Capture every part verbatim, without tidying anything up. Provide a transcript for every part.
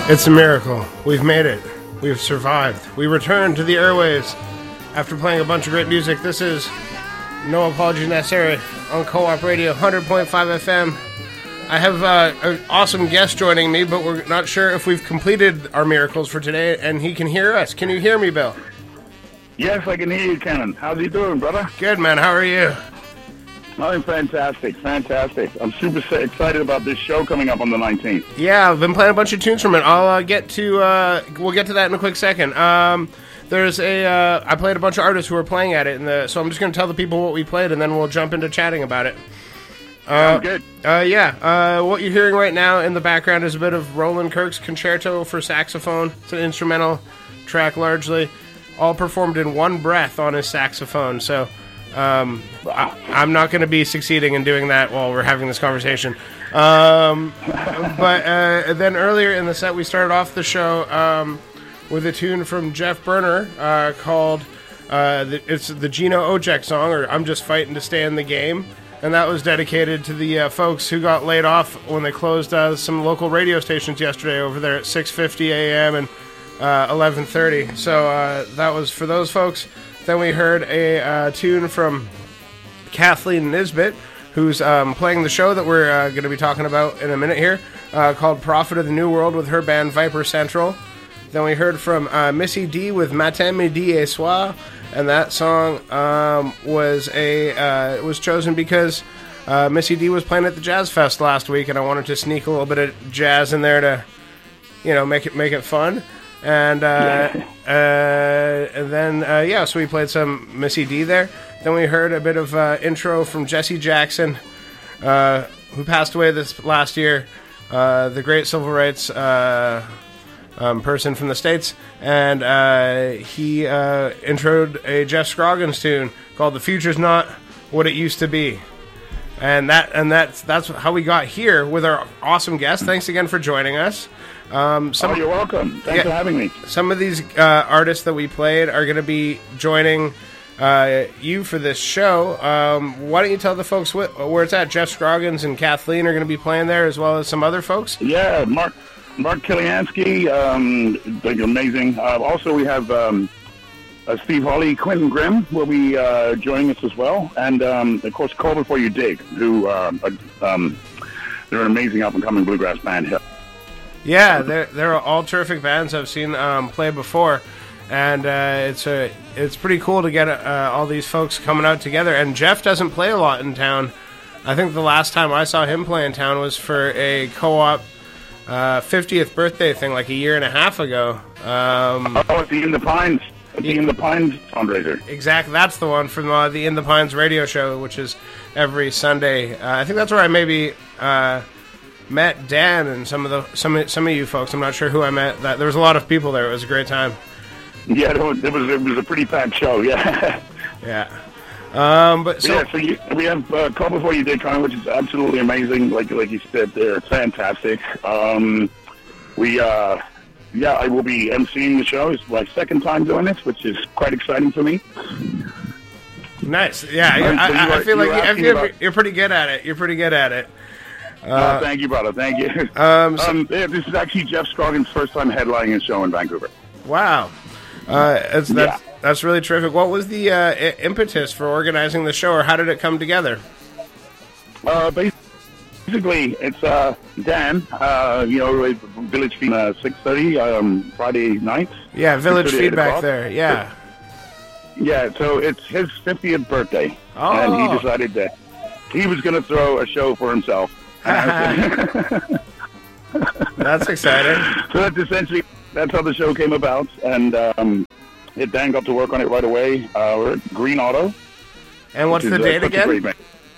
It's a miracle. We've made it. We've survived. We returned to the airwaves after playing a bunch of great music. This is No Apologies Necessary on Co-op Radio, one hundred point five F M. I have uh, an awesome guest joining me, but we're not sure if we've completed our miracles for today, and he can hear us. Can you hear me, Bill? Yes, I can hear you, Cannon. How's you doing, brother? Good, man. How are you? I'm fantastic, fantastic. I'm super excited about this show coming up on the nineteenth. Yeah, I've been playing a bunch of tunes from it. I'll uh, get to, uh, we'll get to that in a quick second. Um, there's a, uh, I played a bunch of artists who were playing at it, and the, so I'm just going to tell the people what we played, and then we'll jump into chatting about it. Uh, Sounds good. Uh, yeah, uh, what you're hearing right now in the background is a bit of Roland Kirk's Concerto for Saxophone. It's an instrumental track largely, all performed in one breath on his saxophone, so... Um, I, I'm not going to be succeeding in doing that while we're having this conversation. Um, but uh, then earlier in the set, we started off the show um, with a tune from Jeff Berner uh, called uh, the, it's the Gino Ojek song, or I'm Just Fighting to Stay in the Game. And that was dedicated to the uh, folks who got laid off when they closed uh, some local radio stations yesterday over there at six fifty a.m. and uh, eleven thirty. So uh, that was for those folks. Then we heard a uh, tune from Kathleen Nisbet, who's um, playing the show that we're uh, going to be talking about in a minute here, uh, called Prophet of the New World with her band Viper Central. Then we heard from uh, Missy D with Matin, Midi et Soir, and that song um, was a uh, was chosen because uh, Missy D was playing at the Jazz Fest last week, and I wanted to sneak a little bit of jazz in there to, you know, make it make it fun. And uh, uh, and then uh, yeah, so we played some Missy D there. Then we heard a bit of uh, intro from Jesse Jackson, uh, who passed away this last year, uh, the great civil rights uh, um, person from the States, and uh, he uh, introed a Jeff Scroggins tune called "The Future's Not What It Used to Be." And that and that's that's how we got here with our awesome guest. Thanks again for joining us. Um, some, oh, you're welcome. Thanks yeah, for having me. Some of these uh, artists that we played are going to be joining uh, you for this show. Um, why don't you tell the folks wh- where it's at? Jeff Scroggins and Kathleen are going to be playing there, as well as some other folks. Yeah, Mark Mark Kiliansky, um, like amazing. Uh, also, we have um, uh, Steve Hawley, Quentin Grimm will be uh, joining us as well, and um, of course, Call Before You Dig, who uh, um, they're an amazing up-and-coming bluegrass band. Yeah, they're they're all terrific bands I've seen um, play before, and uh, it's a it's pretty cool to get uh, all these folks coming out together. And Jeff doesn't play a lot in town. I think the last time I saw him play in town was for a co-op uh, fiftieth birthday thing, like a year and a half ago. Um, oh, it's the In the Pines, the In the Pines fundraiser. Exactly, that's the one from uh, the In the Pines radio show, which is every Sunday. Uh, I think that's where I maybe. Uh, met Dan and some of the some some of you folks. I'm not sure who I met. That there was a lot of people there. It was a great time. Yeah, it was it was, it was a pretty packed show. Yeah, yeah. Um, but so, yeah, so you, we have uh, Call Before You Dig, which is absolutely amazing. Like like you said, they're fantastic. Um, we uh, yeah, I will be emceeing the show. It's my second time doing this, which is quite exciting for me. Nice. Yeah, I, so I, are, I feel like I feel about... you're pretty good at it. You're pretty good at it. Uh, oh, thank you, brother. Thank you. Um, so, um, yeah, this is actually Jeff Scroggins' first time headlining a show in Vancouver. Wow, uh, it's, that's yeah. that's really terrific. What was the uh, impetus for organizing the show, or how did it come together? Uh, basically, it's uh, Dan. Uh, you know, Village Feed uh, six thirty um, Friday nights. Yeah, Village Feedback there. Yeah. Yeah. So it's his fiftieth birthday, oh. and he decided that he was going to throw a show for himself. That's exciting. So that's essentially that's how the show came about, and um, it, Dan got to work on it right away. Uh, we're at Green Auto. And what's the is, date uh, again?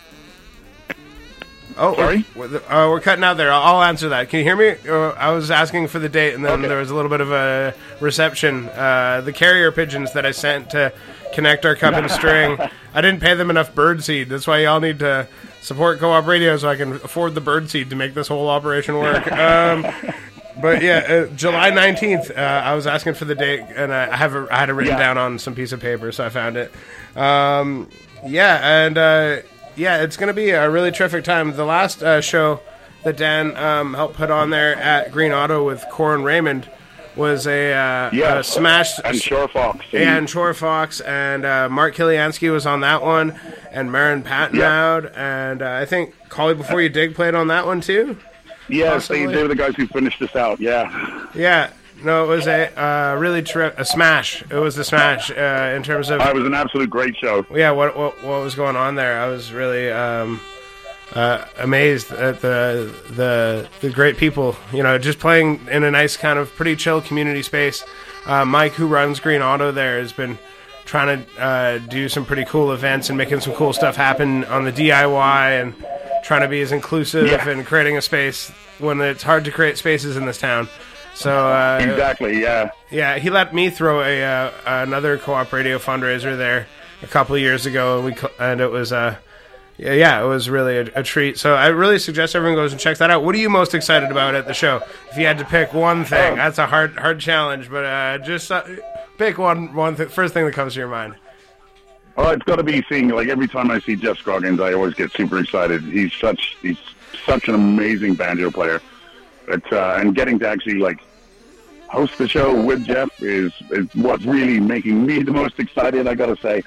Oh, sorry, we're, uh, we're cutting out there. I'll, I'll answer that. Can you hear me? Uh, I was asking for the date, and then okay. there was a little bit of a reception. Uh, the carrier pigeons that I sent to connect our cup and string, I didn't pay them enough birdseed. That's why y'all need to support Co-op Radio so I can afford the birdseed to make this whole operation work. Um, but yeah, uh, July nineteenth, uh, I was asking for the date, and I, have a, I had it written yeah. down on some piece of paper, so I found it. Um, yeah, and uh, yeah, it's going to be a really terrific time. The last uh, show that Dan um, helped put on there at Green Auto with Corin Raymond was a, uh, yeah, a smash. And Shore Fox. Yeah, and Shore Fox. And uh, Mark Kiliansky was on that one. And Marin Patnaud. Yep. And uh, I think Call Me Before You Dig played on that one too. Yes, they, they were the guys who finished this out, yeah. Yeah. No, it was a uh, really tri- a smash. It was a smash uh, in terms of... Uh, it was an absolute great show. Yeah, what what, what was going on there? I was really... Um, Uh, amazed at the the the great people, you know, just playing in a nice kind of pretty chill community space. Uh, Mike, who runs Green Auto there, has been trying to uh, do some pretty cool events and making some cool stuff happen on the D I Y and trying to be as inclusive yeah. and creating a space when it's hard to create spaces in this town. So uh, exactly, yeah, yeah. He let me throw a uh, another Co-op Radio fundraiser there a couple of years ago, and we and it was uh, yeah, yeah, it was really a, a treat. So I really suggest everyone goes and checks that out. What are you most excited about at the show? If you had to pick one thing, that's a hard hard challenge, but uh, just uh, pick one one th- first thing that comes to your mind. Oh, it's got to be seeing, like, every time I see Jeff Scroggins, I always get super excited. He's such he's such an amazing banjo player. But, uh, and getting to actually, like, host the show with Jeff is, is what's really making me the most excited, I got to say.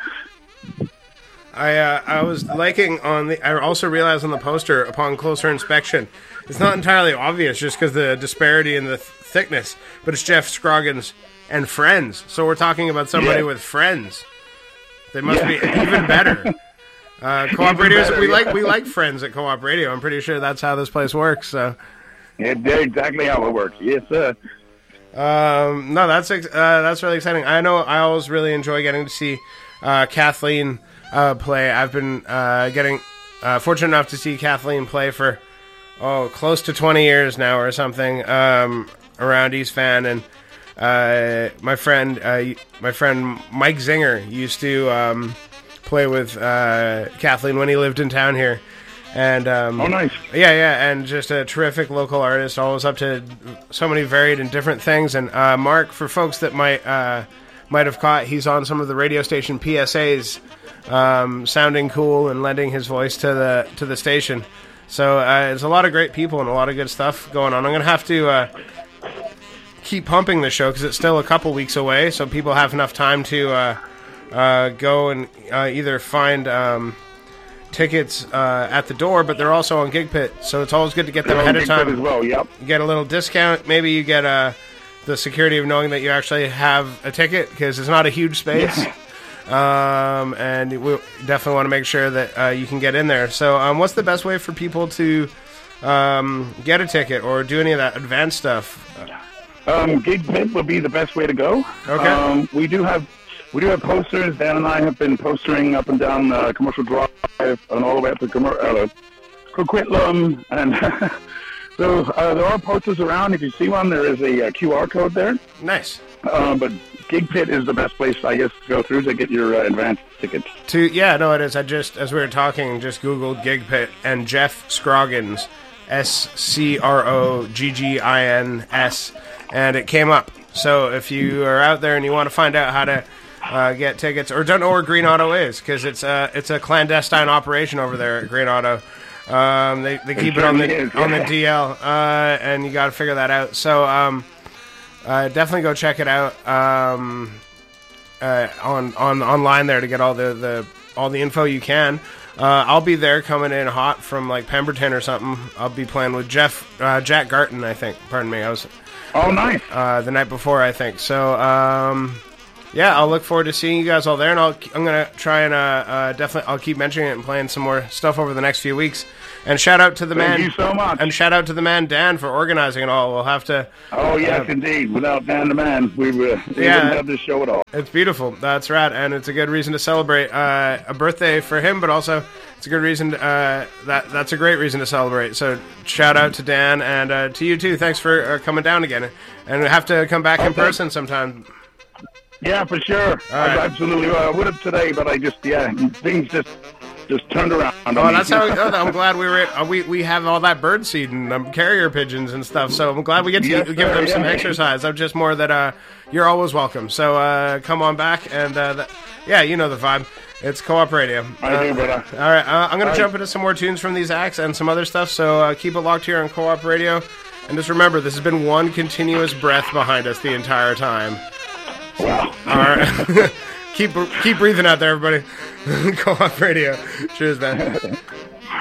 I uh, I was liking on the. I also realized on the poster, upon closer inspection, it's not entirely obvious just because the disparity in the th- thickness, but it's Jeff Scroggins and friends. So we're talking about somebody yeah. with friends. They must yeah. be even better. Uh, Co-op Radio, we yeah. like we like friends at Co-op Radio. I'm pretty sure that's how this place works. So, yeah, exactly how it works. Yes, sir. Um, no, that's uh, that's really exciting. I know I always really enjoy getting to see uh, Kathleen uh, play. I've been uh, getting uh, fortunate enough to see Kathleen play for oh close to twenty years now or something um, around East Van, and uh, my friend uh, my friend Mike Zinger used to um, play with uh, Kathleen when he lived in town here. And um, oh, nice! Yeah, yeah, and just a terrific local artist, always up to so many varied and different things. And uh, Mark, for folks that might uh, might have caught, he's on some of the radio station P S As, um, sounding cool and lending his voice to the to the station. So uh, there's a lot of great people and a lot of good stuff going on. I'm gonna have to uh, keep pumping the show because it's still a couple weeks away, so people have enough time to uh, uh, go and uh, either find. Um, tickets uh, at the door, but they're also on GigPit, so it's always good to get them they're ahead of time. As well, yep. You get a little discount. Maybe you get uh, the security of knowing that you actually have a ticket because it's not a huge space. Yeah. Um, and we definitely want to make sure that uh, you can get in there. So um, what's the best way for people to um, get a ticket or do any of that advanced stuff? Um, GigPit would be the best way to go. Okay. Um, we do have We do have posters. Dan and I have been postering up and down uh, Commercial Drive and all the way up to Commer- uh, Coquitlam. And so uh, there are posters around. If you see one, there is a, a Q R code there. Nice. Uh, but GigPit is the best place, I guess, to go through to get your uh, advanced tickets. To Yeah, no, it is. I just, as we were talking, just Googled GigPit and Jeff Scroggins, S C R O G G I N S, and it came up. So if you are out there and you want to find out how to Uh, get tickets, or don't know where Green Auto is, because it's a it's a clandestine operation over there at Green Auto. Um, they they keep it, it on the is, yeah. on the D L, uh, and you got to figure that out. So um, uh, definitely go check it out um, uh, on on online there to get all the, the all the info you can. Uh, I'll be there coming in hot from like Pemberton or something. I'll be playing with Jeff uh, Jack Garton, I think. Pardon me, I was oh nice uh, the night before, I think. So. Um, Yeah, I'll look forward to seeing you guys all there, and I'll, I'm going to try and uh, uh, definitely I'll keep mentioning it and playing some more stuff over the next few weeks. And shout out to the Thank man. Thank you so much. And shout out to the man Dan for organizing it all. We'll have to. Oh yes, uh, indeed. Without Dan the man, we, uh, we yeah, wouldn't have this show at all. It's beautiful. That's right, and it's a good reason to celebrate uh, a birthday for him, but also it's a good reason. To, uh, that that's a great reason to celebrate. So shout out to Dan and uh, to you too. Thanks for uh, coming down again, and we have to come back in okay. person sometime. Yeah, for sure. Right. I absolutely uh, would have today, but I just, yeah, things just just turned around. Oh, that's how. Oh, I'm glad we were. Uh, we we have all that bird seed and um, carrier pigeons and stuff. So I'm glad we get to yes, give sir, them yeah, some yeah. exercise. I'm just more that uh, you're always welcome. So uh, come on back and uh, that, yeah, you know the vibe. It's Co-op Radio. I Uh, do, brother. All right, uh, I'm going All to right. jump into some more tunes from these acts and some other stuff, so uh, keep it locked here on Co-op Radio. And just remember, this has been one continuous breath behind us the entire time. Wow. All right. keep keep breathing out there, everybody. Co-op Radio. Cheers, man.